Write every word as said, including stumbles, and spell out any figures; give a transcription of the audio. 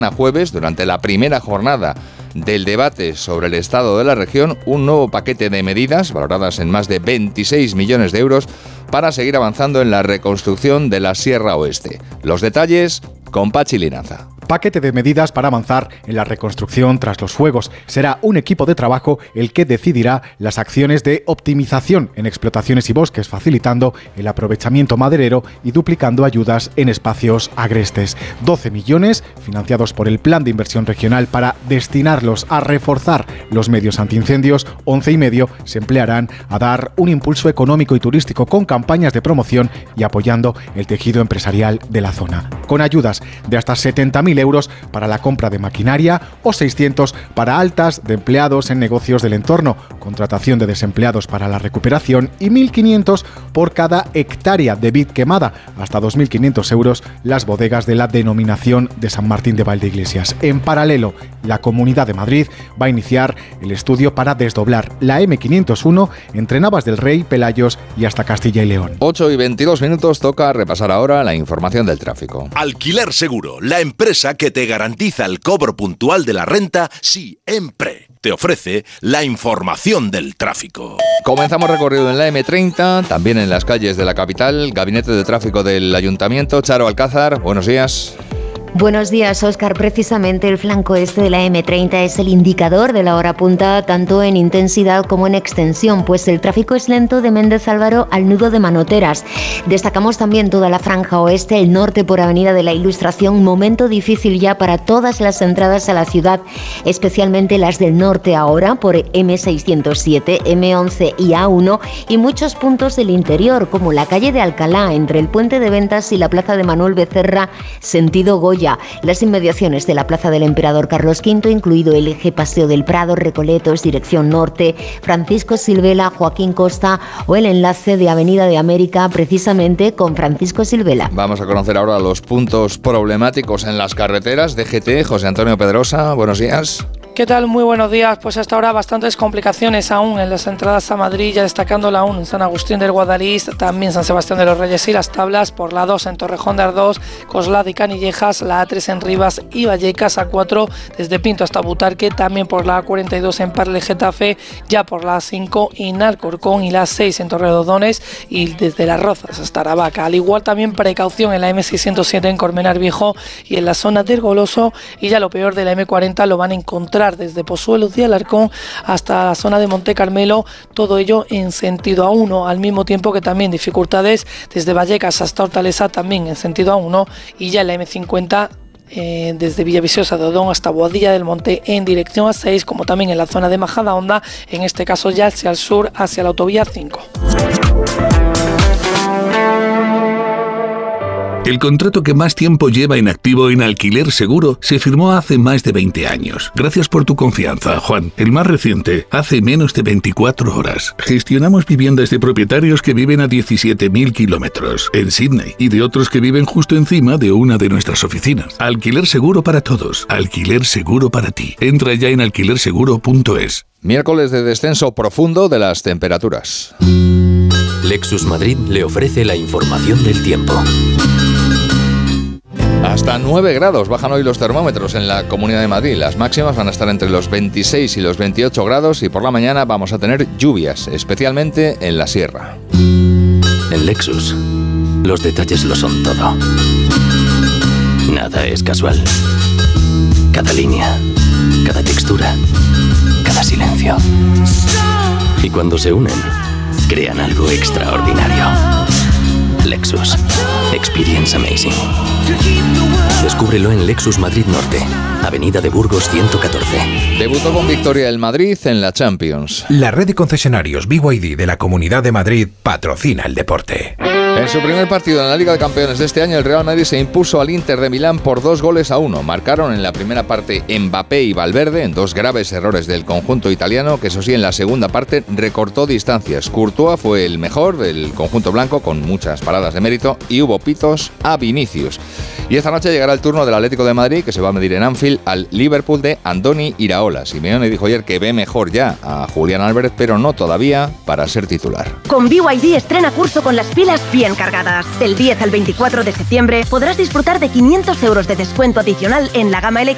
jueves, durante la primera jornada del debate sobre el estado de la región, un nuevo paquete de medidas valoradas en más de veintiséis millones de euros para seguir avanzando en la reconstrucción de la Sierra Oeste. Los detalles con Pachi Linaza. Paquete de medidas para avanzar en la reconstrucción tras los fuegos. Será un equipo de trabajo el que decidirá las acciones de optimización en explotaciones y bosques, facilitando el aprovechamiento maderero y duplicando ayudas en espacios agrestes. doce millones financiados por el Plan de Inversión Regional para destinarlos a reforzar los medios antiincendios. once y medio se emplearán a dar un impulso económico y turístico con campañas de promoción y apoyando el tejido empresarial de la zona. Con ayudas de hasta setenta mil euros para la compra de maquinaria o seiscientos para altas de empleados en negocios del entorno, contratación de desempleados para la recuperación y mil quinientos por cada hectárea de vid quemada, hasta dos mil quinientos euros las bodegas de la denominación de San Martín de Valdeiglesias. En paralelo, la Comunidad de Madrid va a iniciar el estudio para desdoblar la eme quinientos uno entre Navas del Rey, Pelayos y hasta Castilla y León. ocho y veintidós minutos, toca repasar ahora la información del tráfico. Alquiler Seguro, la empresa que te garantiza el cobro puntual de la renta siempre. Te ofrece la información del tráfico. Comenzamos recorrido en la eme treinta, también en las calles de la capital. Gabinete de Tráfico del Ayuntamiento, Charo Alcázar, buenos días. Buenos días, Óscar. Precisamente el flanco este de la eme treinta es el indicador de la hora punta, tanto en intensidad como en extensión, pues el tráfico es lento de Méndez Álvaro al nudo de Manoteras. Destacamos también toda la franja oeste, el norte por Avenida de la Ilustración, momento difícil ya para todas las entradas a la ciudad, especialmente las del norte ahora, por eme seiscientos siete, eme once y a uno, y muchos puntos del interior, como la calle de Alcalá, entre el Puente de Ventas y la Plaza de Manuel Becerra, sentido Goya. Las inmediaciones de la Plaza del Emperador Carlos quinto, incluido el eje Paseo del Prado, Recoletos, dirección norte, Francisco Silvela, Joaquín Costa o el enlace de Avenida de América, precisamente con Francisco Silvela. Vamos a conocer ahora los puntos problemáticos en las carreteras. D G T, José Antonio Pedrosa, buenos días. ¿Qué tal? Muy buenos días. Pues hasta ahora bastantes complicaciones aún en las entradas a Madrid, ya destacándola aún en San Agustín del Guadalís, también San Sebastián de los Reyes y Las Tablas, por la dos en Torrejón de Ardós, Coslada y Canillejas, la a tres en Rivas y Vallecas, a cuatro desde Pinto hasta Butarque, también por la a cuarenta y dos en Parle Getafe, ya por la a cinco en Alcorcón y la a seis en Torrelodones y desde Las Rozas hasta Aravaca. Al igual también precaución en la eme seiscientos siete en Colmenar Viejo y en la zona del Goloso, y ya lo peor de la eme cuarenta lo van a encontrar desde Pozuelos de Alarcón hasta la zona de Monte Carmelo, todo ello en sentido a uno, al mismo tiempo que también dificultades desde Vallecas hasta Hortaleza, también en sentido a uno, y ya en la eme cincuenta eh, desde Villaviciosa de Odón hasta Boadilla del Monte en dirección a seis, como también en la zona de Majadahonda, en este caso ya hacia el sur, hacia la autovía cinco. El contrato que más tiempo lleva en activo en Alquiler Seguro se firmó hace más de veinte años. Gracias por tu confianza, Juan. El más reciente, hace menos de veinticuatro horas. Gestionamos viviendas de propietarios que viven a diecisiete mil kilómetros en Sydney y de otros que viven justo encima de una de nuestras oficinas. Alquiler Seguro para todos. Alquiler Seguro para ti. Entra ya en alquiler seguro punto es. Miércoles de descenso profundo de las temperaturas. Lexus Madrid le ofrece la información del tiempo. Hasta nueve grados bajan hoy los termómetros en la Comunidad de Madrid. Las máximas van a estar entre los veintiséis y los veintiocho grados y por la mañana vamos a tener lluvias, especialmente en la sierra. En Lexus, los detalles lo son todo. Nada es casual. Cada línea, cada textura, cada silencio. Y cuando se unen, crean algo extraordinario. Lexus. Experience amazing. Descúbrelo en Lexus Madrid Norte, Avenida de Burgos ciento catorce. Debutó con victoria el Madrid en la Champions. La red de concesionarios B Y D de la Comunidad de Madrid patrocina el deporte. En su primer partido en la Liga de Campeones de este año, el Real Madrid se impuso al Inter de Milán por dos goles a uno. Marcaron en la primera parte Mbappé y Valverde, en dos graves errores del conjunto italiano, que eso sí, en la segunda parte recortó distancias. Courtois fue el mejor del conjunto blanco, con muchas paradas de mérito, y hubo pitos a Vinicius. Y esta noche llegará el turno del Atlético de Madrid, que se va a medir en Anfield al Liverpool de Andoni Iraola. Simeone dijo ayer que ve mejor ya a Julián Álvarez, pero no todavía para ser titular. Con B Y D estrena curso con las pilas bien cargadas. Del diez al veinticuatro de septiembre podrás disfrutar de quinientos euros de descuento adicional en la gama eléctrica